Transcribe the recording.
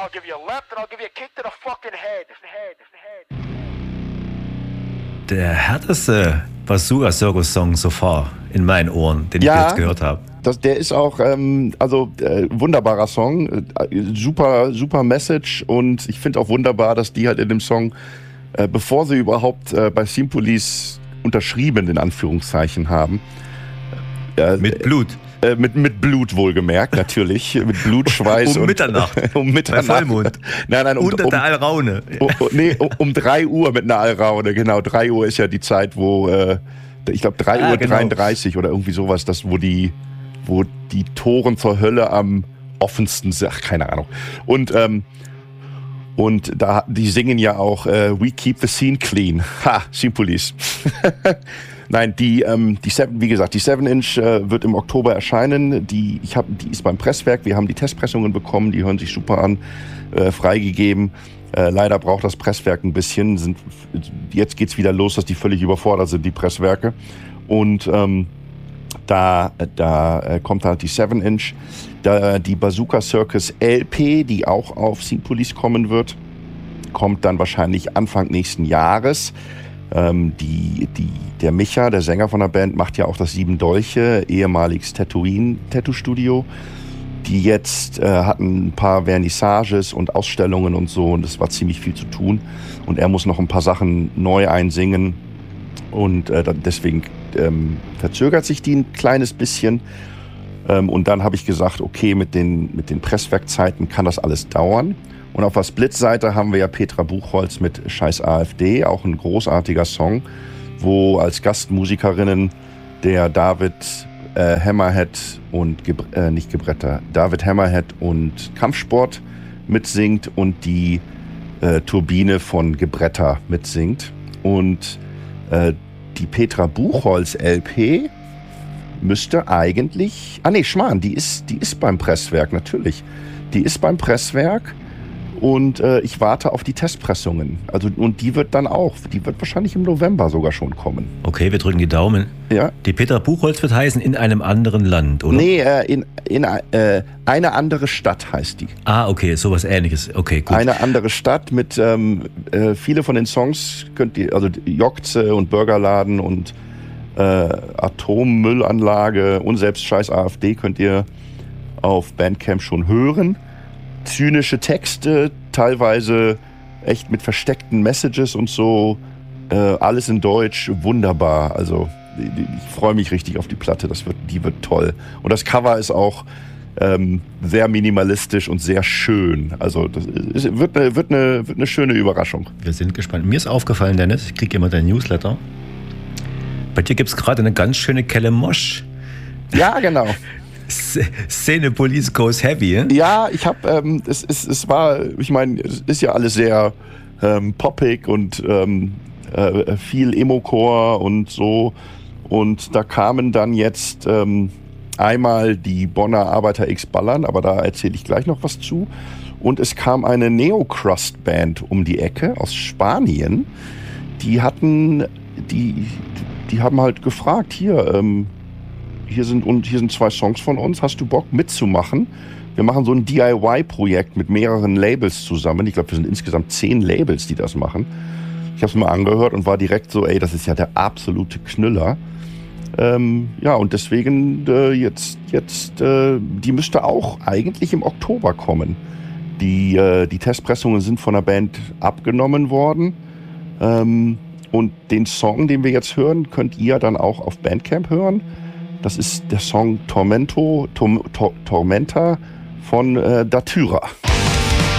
I'll give you a left and I'll give you a kick to the fucking head. Der härteste Bazooka Circus Song so far in meinen Ohren, den ich jetzt gehört habe. Der ist auch, wunderbarer Song, super Message, und ich finde auch wunderbar, dass die halt in dem Song, bevor sie überhaupt bei Scene Police unterschrieben, in Anführungszeichen, haben. Mit Blut. Mit Blut wohlgemerkt, natürlich. Mit Blut, Schweiß um Mitternacht. Um Mitternacht. Bei Vollmond. Nein, unter der Alraune. Um 3 Uhr mit einer Alraune, genau. 3 Uhr ist ja die Zeit, wo, ich glaube 3 Uhr genau. 33 oder irgendwie sowas, wo die Toren zur Hölle am offensten sind. Ach, keine Ahnung. Und da, die singen ja auch We Keep the Scene Clean. Ha, Scene Police. Nein, die 7-Inch wird im Oktober erscheinen. Die ist beim Presswerk. Wir haben die Testpressungen bekommen. Die hören sich super an. Freigegeben. Leider braucht das Presswerk ein bisschen. Jetzt geht's wieder los, dass die völlig überfordert sind, die Presswerke. Und da kommt halt die 7-Inch. Die Bazooka Circus LP, die auch auf Scene Police kommen wird, kommt dann wahrscheinlich Anfang nächsten Jahres. Der Micha, der Sänger von der Band, macht ja auch das 7 Dolche, ehemaliges Tattoo-Studio. Die jetzt hatten ein paar Vernissages und Ausstellungen und so, und es war ziemlich viel zu tun. Und er muss noch ein paar Sachen neu einsingen, und deswegen verzögert sich die ein kleines bisschen. Und dann habe ich gesagt, okay, mit den Presswerkzeiten kann das alles dauern. Und auf der Split-Seite haben wir ja Petra Buchholz mit Scheiß AfD, auch ein großartiger Song, wo als Gastmusikerinnen der David Hammerhead und David Hammerhead und Kampfsport mitsingt und die Turbine von Gebretter mitsingt. Und die Petra Buchholz LP müsste eigentlich... die ist beim Presswerk, natürlich. Die ist beim Presswerk. Und ich warte auf die Testpressungen. Und die wird wahrscheinlich im November sogar schon kommen. Okay, wir drücken die Daumen. Ja. Die Petra Buchholz wird heißen in einem anderen Land, oder? Nee, in eine andere Stadt heißt die. Ah, okay, sowas Ähnliches. Okay, gut. Eine andere Stadt mit viele von den Songs könnt ihr, also Jokze und Burgerladen und Atommüllanlage und selbst Scheiß AfD könnt ihr auf Bandcamp schon hören. Zynische Texte, teilweise echt mit versteckten Messages und so. Alles in Deutsch, wunderbar. Also ich freue mich richtig auf die Platte, die wird toll. Und das Cover ist auch sehr minimalistisch und sehr schön. Also das wird eine schöne Überraschung. Wir sind gespannt. Mir ist aufgefallen, Dennis, ich kriege immer dein Newsletter. Bei dir gibt es gerade eine ganz schöne Kelle Mosch. Ja, genau. Szene Police Goes Heavy. Ja, ich habe, es ist ja alles sehr poppig und viel Emo-Core und so. Und da kamen dann jetzt einmal die Bonner Arbeiter X Ballern, aber da erzähle ich gleich noch was zu. Und es kam eine Neo-Crust-Band um die Ecke aus Spanien. Die haben halt gefragt, hier sind 2 Songs von uns, hast du Bock mitzumachen? Wir machen so ein DIY-Projekt mit mehreren Labels zusammen. Ich glaube, wir sind insgesamt 10 Labels, die das machen. Ich habe es mir angehört und war direkt so, das ist ja der absolute Knüller. Und deswegen die müsste auch eigentlich im Oktober kommen. Die Testpressungen sind von der Band abgenommen worden. Und den Song, den wir jetzt hören, könnt ihr dann auch auf Bandcamp hören. Das ist der Song Tormenta von Datura.